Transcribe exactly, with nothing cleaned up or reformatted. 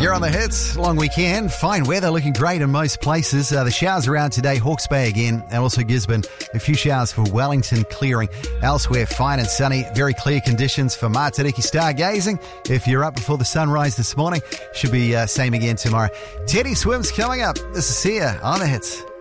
You're on the hits. Long weekend. Fine weather, looking great in most places. Uh, the showers around today, Hawke's Bay again, and also Gisborne. A few showers for Wellington, clearing. Elsewhere, fine and sunny. Very clear conditions for Matariki stargazing. If you're up before the sunrise this morning, should be uh, same again tomorrow. Teddy Swims coming up. This is Sia on the hits.